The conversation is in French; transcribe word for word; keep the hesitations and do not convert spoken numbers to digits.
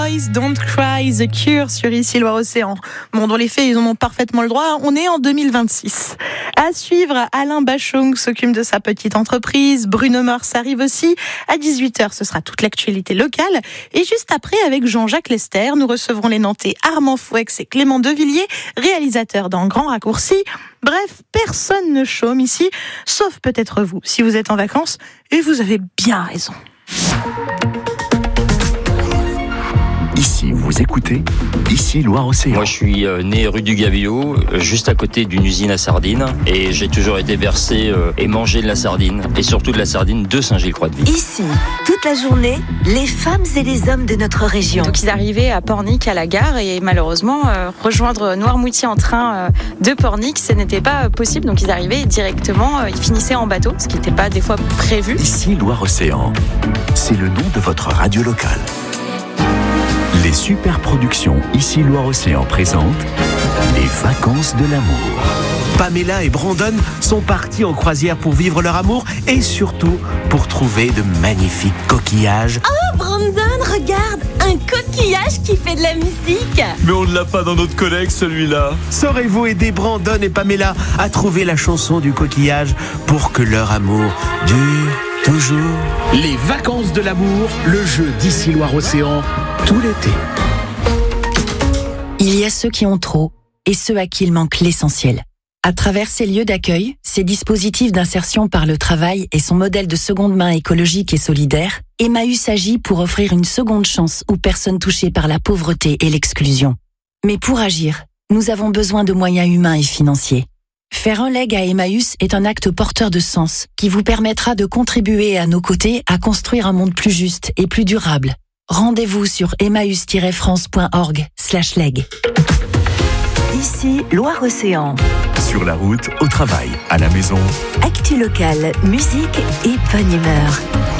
Boys Don't Cry, The Cure sur Ici Loire-Océan. Bon, dans les faits, ils en ont parfaitement le droit. On est en deux mille vingt-six. À suivre, Alain Bachung s'occupe de sa petite entreprise. Bruno Mars arrive aussi. À dix-huit heures, ce sera toute l'actualité locale. Et juste après, avec Jean-Jacques Lester, nous recevrons les Nantais Armand Fouex et Clément Devilliers, réalisateurs dans Grand Raccourci. Bref, personne ne chôme ici, sauf peut-être vous, si vous êtes en vacances. Et vous avez bien raison. Ici, vous écoutez Ici Loire-Océan. Moi, je suis euh, né rue du Gavillot, euh, juste à côté d'une usine à sardines. Et j'ai toujours été bercé euh, et mangé de la sardine. Et surtout de la sardine de Saint-Gilles-Croix-de-Vie. Ici, toute la journée, les femmes et les hommes de notre région. Donc ils arrivaient à Pornic à la gare et malheureusement, euh, rejoindre Noirmoutier en train euh, de Pornic, ce n'était pas euh, possible. Donc ils arrivaient directement, euh, ils finissaient en bateau, ce qui n'était pas des fois prévu. Ici Loire-Océan, c'est le nom de votre radio locale. Les super productions Ici Loire-Océan présentent les vacances de l'amour. Pamela et Brandon sont partis en croisière pour vivre leur amour et surtout pour trouver de magnifiques coquillages. Oh Brandon, regarde, un coquillage qui fait de la musique. Mais on ne l'a pas dans notre collecte celui-là. Saurez-vous aider Brandon et Pamela à trouver la chanson du coquillage pour que leur amour dure toujours? Les vacances de l'amour, le jeu d'Ici Loire-Océan, tout l'été. Il y a ceux qui ont trop et ceux à qui il manque l'essentiel. À travers ces lieux d'accueil, ces dispositifs d'insertion par le travail et son modèle de seconde main écologique et solidaire, Emmaüs agit pour offrir une seconde chance aux personnes touchées par la pauvreté et l'exclusion. Mais pour agir, nous avons besoin de moyens humains et financiers. Faire un leg à Emmaüs est un acte porteur de sens qui vous permettra de contribuer à nos côtés à construire un monde plus juste et plus durable. Rendez-vous sur emmaüs tiret france point org slash leg. Ici, Loire-Océan. Sur la route, au travail, à la maison. Actu locale, musique et bonne humeur.